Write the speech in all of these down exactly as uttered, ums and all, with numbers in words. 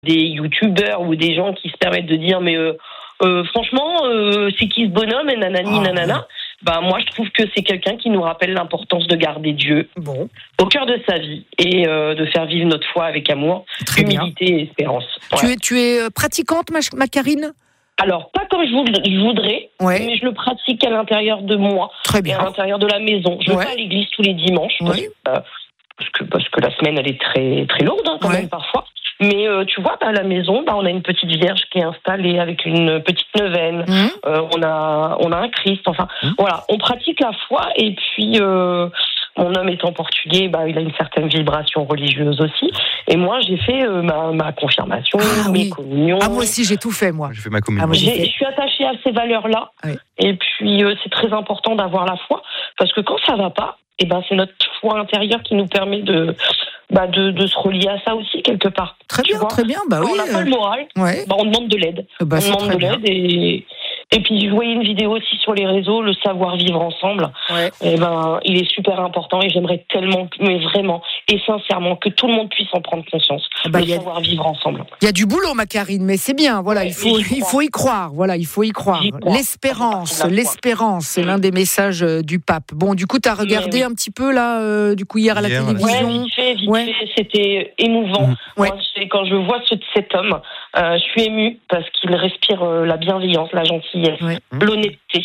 des youtubeurs ou des gens qui se permettent de dire mais euh, euh, franchement euh, c'est qui ce bonhomme et nanani oh, nanana ouais. Ben moi je trouve que c'est quelqu'un qui nous rappelle l'importance de garder Dieu bon. au cœur de sa vie et euh, de faire vivre notre foi avec amour, Très humilité bien. et espérance. Tu ouais. es tu es pratiquante, ma, ma Karine? Alors pas comme je voudrais, ouais. mais je le pratique à l'intérieur de moi, Très bien. à l'intérieur de la maison. Je ouais. vais à l'église tous les dimanches ouais. parce, euh, parce que parce que la semaine elle est très très lourde hein, quand ouais. même parfois. Mais euh, tu vois, bah, à la maison, bah, on a une petite vierge qui est installée avec une petite neuvaine. Mmh. Euh, on a, on a un Christ. Enfin, mmh. voilà, on pratique la foi. Et puis, euh, mon homme étant portugais, bah, il a une certaine vibration religieuse aussi. Et moi, j'ai fait euh, ma, ma confirmation, ah, mes oui. communions. Ah, moi aussi, j'ai tout fait, moi. J'ai fait ma communion. Ah, j'ai, je suis attachée à ces valeurs-là. Oui. Et puis, euh, c'est très important d'avoir la foi. Parce que quand ça va pas, eh ben, c'est notre foi intérieure qui nous permet de... Bah de, de se relier à ça aussi quelque part. Très bien, vois. très bien. Bah Quand oui. on n'a pas le moral, ouais. bah on demande de l'aide. Bah, on demande de l'aide et et puis je voyais une vidéo aussi sur les réseaux, le savoir vivre ensemble. Ouais. Et ben il est super important et j'aimerais tellement, mais vraiment et sincèrement que tout le monde puisse en prendre conscience. Bah, le savoir a... vivre ensemble. Il y a du boulot, ma Karine, mais c'est bien. Voilà, ouais, il faut il faut y croire. Voilà, il faut y croire. L'espérance, l'espérance, c'est mmh. l'un des messages du pape. Bon, du coup, tu as regardé oui. un petit peu là, euh, du coup hier à la hier, télévision. Ouais, vite fait, vite ouais. fait, c'était émouvant. Mmh. Ouais. Moi, c'est, quand je vois ce, cet homme, euh, je suis émue parce qu'il respire euh, la bienveillance, la gentillesse, ouais. l'honnêteté.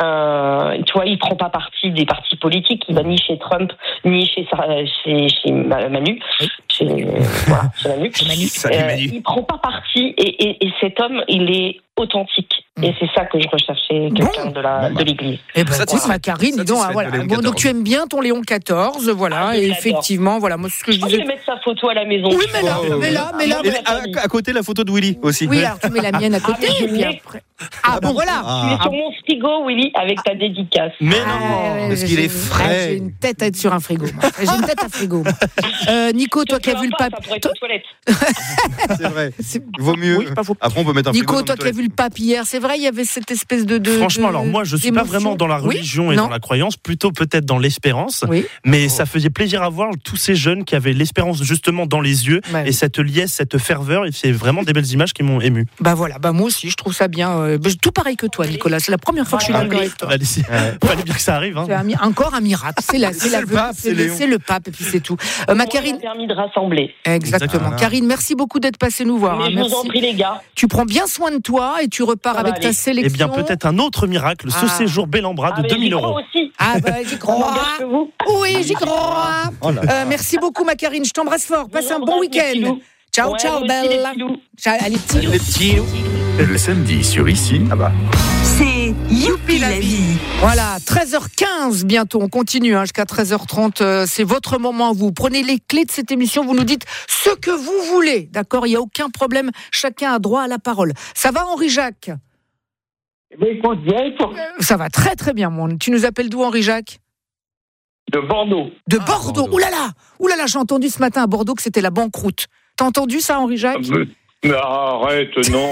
Euh, tu vois, il prend pas parti des partis politiques. Il va ni chez Trump, ni chez chez, chez Manu. Oui. Chez, euh, voilà, chez Manu. Manu. Salut, Manu. Euh, il prend pas parti et, et, et cet homme, il est authentique. Mmh. Et c'est ça que je recherchais, quelqu'un bon. de, la, de l'église. Eh ben, tu sais, ma Karine, donc, ah, voilà. Bon, donc tu aimes bien ton Léon quatorze, voilà, ah, et effectivement, voilà, moi, c'est ce que je disais. Je vais mettre sa photo à la maison. Oui, mais là, oh, mais là, mais là. Et à, à côté, la photo de Willy aussi. Oui, alors tu mets la mienne à côté, ah, et puis après. Ah, bon, voilà. Tu es sur mon frigo, Willy, avec ta dédicace. Mais non, parce qu'il est frais. J'ai une tête à être sur un frigo. J'ai une tête à frigo. Nico, toi qui as vu le papier. Ça pourrait être aux toilettes. C'est vrai. Vaut mieux. Après, on peut mettre un frigo. Nico, toi qui as vu le pape hier, c'est vrai, il y avait cette espèce de. de Franchement, de, alors moi, je suis pas vraiment dans la religion oui, et non. dans la croyance, plutôt peut-être dans l'espérance. Oui. Mais oh. ça faisait plaisir à voir tous ces jeunes qui avaient l'espérance justement dans les yeux bah, et oui. cette liesse, cette ferveur. Et c'est vraiment des belles images qui m'ont ému. Bah voilà, bah moi aussi, je trouve ça bien. Euh, tout pareil que toi, Nicolas. C'est la première fois que je suis d'accord avec toi. Allez, fallait bien que ça arrive. Hein. C'est un, encore un miracle. C'est la, c'est, c'est la, le pape, c'est, c'est, c'est le pape, et puis c'est tout. Euh, ma Karine. Ça a permis de rassembler. Exactement. Exactement. Karine, merci beaucoup d'être passée nous voir. Mais hein, je merci. vous en prie, les gars. Tu prends bien soin de toi et tu repars ça avec ta sélection. Eh bien, peut-être un autre miracle, ce ah. séjour Bellambra de ah, deux mille euros. Aussi. Ah, bah, j'y crois. Oui, j'y crois. Oh euh, merci beaucoup, ma Karine. Je t'embrasse fort. Passe un bon week-end. Ciao, ouais, ciao, belle. Ciao, allez, petits loups. Les petits loups. Le samedi sur Ici. Ah bah. C'est Youpi la vie. Voilà, treize heures quinze bientôt. On continue hein, jusqu'à treize heures trente. Euh, c'est votre moment. Vous prenez les clés de cette émission. Vous nous dites ce que vous voulez. D'accord, il n'y a aucun problème. Chacun a droit à la parole. Ça va, Henri-Jacques ? Mais écoute, bien, pour... Ça va très très bien, mon. Tu nous appelles d'où, Henri-Jacques ? De Bordeaux. De Bordeaux. Ah, Ouh là là, ouh là là, j'ai entendu ce matin à Bordeaux que c'était la banqueroute. T'as entendu ça, Henri-Jacques ? Mais, mais arrête, non.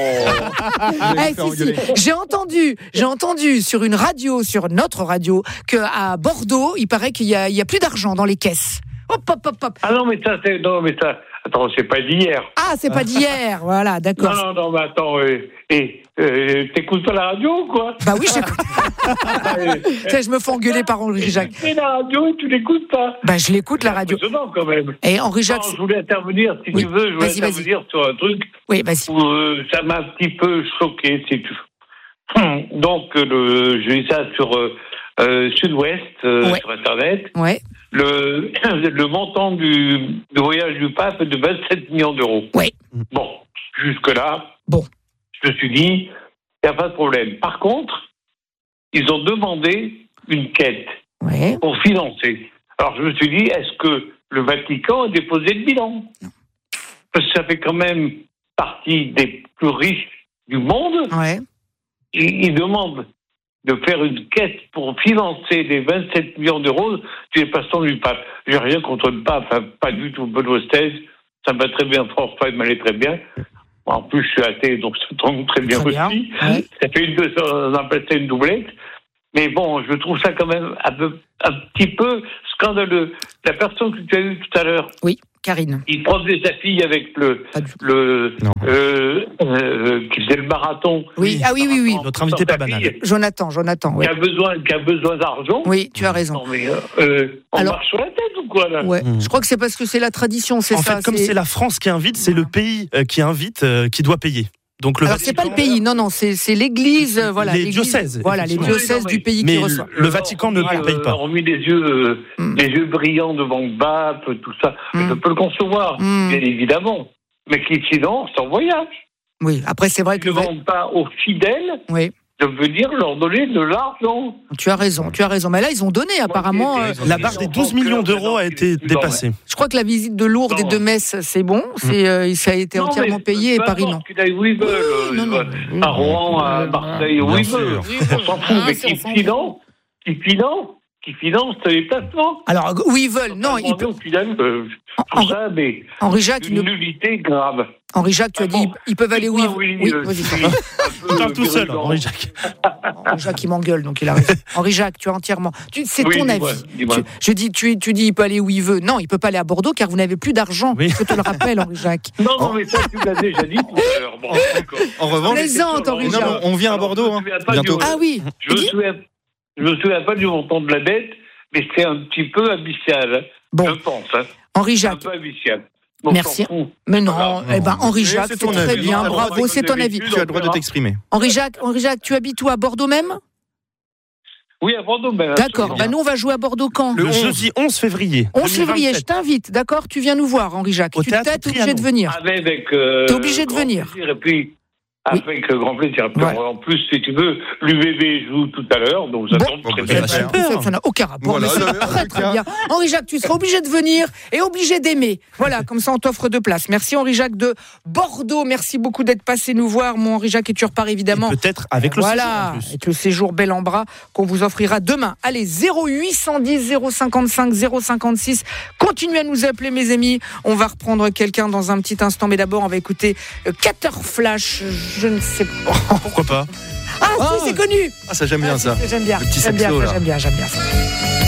eh, si, si. J'ai entendu, j'ai entendu sur une radio, sur notre radio, qu'à Bordeaux, il paraît qu'il y a, il y a plus d'argent dans les caisses. Hop, hop, hop, hop. Ah non, mais ça, c'est, non, mais ça, attends, c'est pas d'hier. Ah, c'est pas d'hier, voilà, d'accord. Non, non, non, mais attends, et, et euh, t'écoutes pas la radio ou quoi ? Bah oui, j'écoute. Tu sais, je me fais engueuler par Henri-Jacques. Tu fais la radio et tu l'écoutes pas ? Bah je l'écoute, la radio. C'est impressionnant quand même. Et Henri-Jacques. Non, je voulais intervenir, si oui. tu veux, je voulais vas-y, intervenir vas-y. sur un truc. Oui, vas-y. Où, euh, ça m'a un petit peu choqué, si tu veux. Donc, le, j'ai vu ça sur euh, Sud-Ouest, euh, ouais. sur Internet. Ouais. Le, le montant du, du voyage du pape est de vingt-sept millions d'euros. Oui. Bon, jusque-là, bon. je me suis dit, il n'y a pas de problème. Par contre, ils ont demandé une quête ouais. pour financer. Alors, je me suis dit, est-ce que le Vatican a déposé le bilan ? Parce que ça fait quand même partie des plus riches du monde. Ouais. Ils, ils demandent de faire une quête pour financer les vingt-sept millions d'euros du passant du pape. J'ai rien contre le pape, enfin, pas du tout. Benoît seize, ça me va très bien. François, il m'allait très bien. En plus, je suis athée, donc ça tombe très bien très aussi. Bien. Ouais. Ça fait une, on appelle ça une doublette. Mais bon, je trouve ça quand même un, peu, un petit peu scandaleux. La personne que tu as eue tout à l'heure, oui. Karine. Il promenait sa fille avec le, le, euh, euh, qui faisait le marathon. Oui, ah oui, oui, oui. Notre invité pas banal. Jonathan, Jonathan, oui. Qui a besoin, qui a besoin d'argent. Oui, tu as raison. Non, mais, euh, on Alors, marche sur la tête ou quoi, là? Ouais. Mmh. Je crois que c'est parce que c'est la tradition, c'est en ça. En fait, comme c'est... c'est la France qui invite, c'est le pays qui invite, euh, qui doit payer. Donc le Alors Vatican, c'est pas le pays, non non, c'est c'est l'Église, euh, voilà. Les l'église, diocèses. Voilà, les diocèses oui, non, du pays mais qui reçoivent. Le Vatican ne voilà. paye pas. On met les yeux, euh, mm. les yeux brillants devant le pape, tout ça. Mm. Je peux le concevoir, mm. bien évidemment. Mais qui finance en voyage. Oui. Après c'est vrai Ils que ne vendent pas aux fidèles. Oui. De venir leur donner de l'argent. Tu as raison, tu as raison. Mais là, ils ont donné, apparemment. Moi, euh, la barre des douze millions d'euros a été dépassée. Je crois que la visite de Lourdes non. et de Metz, c'est bon. C'est, euh, ça a été non, entièrement payé et Paris, non. Qu'ils aillent où ils veulent. Oui, non, non, non. À Rouen, à Marseille, où ils veulent. On s'en fout. Mais qui finance, qui finance, qui finance les placements. Alors, où ils veulent, non. Ils peuvent. Tout ça, mais. Henri Jacques. Une nullité grave. Henri Jacques, tu as dit, ils peuvent aller où ils veulent. Oui, oui, vas-y. Tu parles tout seul, Henri Jacques. Henri Jacques, il m'engueule, donc il a raison. Henri Jacques, tu as entièrement. Tu, c'est oui, ton dis-moi, avis. dis-moi. Tu, je dis, tu, tu dis, il peut aller où il veut. Non, il peut pas aller à Bordeaux car vous n'avez plus d'argent. Oui. Je te le rappelle, Henri Jacques. Non, non, mais ça, tu l'as déjà dit tout à l'heure. Bon, en revanche, plaisante, Henri Jacques. Non, on vient à Bordeaux, hein, bientôt. Ah oui. Je me souviens, je me souviens pas du montant de la dette, mais c'est un petit peu abyssal. Bon. Je pense. Hein. Henri Jacques. C'est un peu abyssal. Bon, merci. Mais non, voilà. eh ben, Henri Jacques, c'est, c'est très avis. bien, bravo, c'est ton avis. Tu as le droit de t'exprimer. Henri Jacques, Henri Jacques, tu habites où, à Bordeaux même? Oui, à Bordeaux même. D'accord, bah nous on va jouer à Bordeaux quand? Le jeudi onze février. onze février, je t'invite, d'accord? Tu viens nous voir, Henri Jacques. Au tu t'es obligé de venir. Avec, euh, t'es obligé de venir. Et puis, avec oui. grand plaisir. Ouais. En plus, si tu veux, l'U B B joue tout à l'heure, donc ça tombe bon, très bien. Ça n'a aucun rapport, voilà, mais c'est très très bien. Henri Jacques, tu seras obligé de venir et obligé d'aimer. Voilà, comme ça on t'offre deux places. Merci Henri Jacques de Bordeaux. Merci beaucoup d'être passé nous voir, mon Henri Jacques, et tu repars évidemment. Et peut-être avec le voilà, séjour en plus. Avec le séjour bel en bras qu'on vous offrira demain. Allez, zéro huit un zéro zéro cinquante-cinq zéro cinquante-six. Continuez à nous appeler, mes amis. On va reprendre quelqu'un dans un petit instant, mais d'abord on va écouter Cater Flash. Je ne sais pas. Pourquoi pas? Ah, ah si, c'est connu. Ah, ça j'aime bien, ah, ça. J'aime bien. Le petit j'aime saxo, bien, là. j'aime bien, j'aime bien ça.